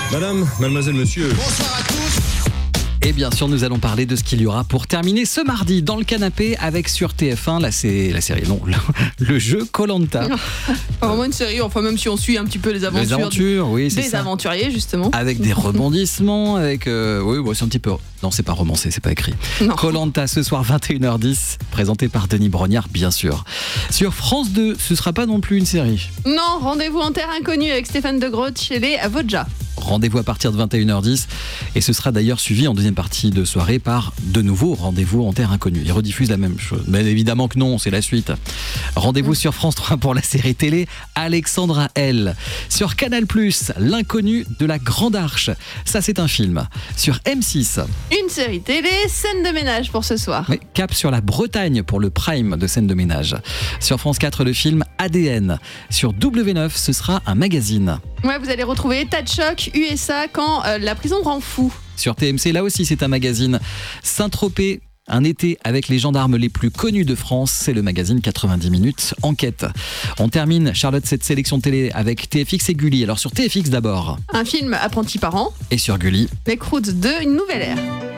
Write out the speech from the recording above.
Madame, mademoiselle, monsieur. Bonsoir à tous. Et bien sûr, nous allons parler de ce qu'il y aura pour terminer ce mardi dans le canapé avec sur TF1 le jeu Koh-Lanta. Vraiment une série, enfin même si on suit un petit peu les aventures, oui, c'est des ça. aventuriers justement. Avec des rebondissements, avec c'est un petit peu. Non, c'est pas romancé, c'est pas écrit. Non. Koh-Lanta ce soir 21h10, présenté par Denis Brognard, bien sûr. Sur France 2, ce sera pas non plus une série. Non, rendez-vous en terre inconnue avec Stéphane de Groot chez les Vodja. Rendez-vous à partir de 21h10 et ce sera d'ailleurs suivi en deuxième partie de soirée par de nouveau Rendez-vous en terre inconnue. Ils rediffusent la même chose. Mais évidemment que non, c'est la suite. Rendez-vous sur France 3 pour la série télé Alexandra L. Sur Canal+, L'inconnu de la Grande Arche. Ça, c'est un film. Sur M6. Une série télé, scène de ménage pour ce soir. Oui, cap sur la Bretagne pour le prime de scène de ménage. Sur France 4, le film ADN. Sur W9, ce sera un magazine. Ouais, vous allez retrouver État de choc, USA, quand la prison rend fou. Sur TMC, là aussi, c'est un magazine. Saint-Tropez, un été avec les gendarmes les plus connus de France, c'est le magazine 90 minutes enquête. On termine, Charlotte, cette sélection télé avec TFX et Gulli. Alors sur TFX d'abord. Un film apprenti parent. Et sur Gulli. Les Croods 2, une nouvelle ère.